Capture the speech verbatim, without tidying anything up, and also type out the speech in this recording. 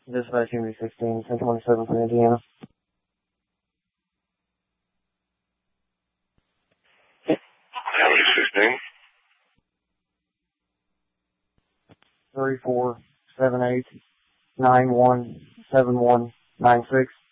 Dispatch U B sixteen, ten twenty-seven for Indiana. U B sixteen. Three four seven eight nine one seven one nine six.